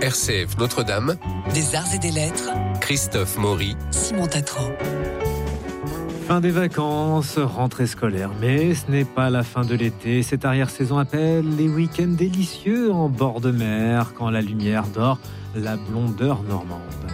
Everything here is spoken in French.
RCF Notre-Dame, des arts et des lettres, Christophe Maury, Simon Tatro. Fin des vacances, rentrée scolaire, mais ce n'est pas la fin de l'été. Cette arrière-saison appelle les week-ends délicieux en bord de mer, quand la lumière dort la blondeur normande.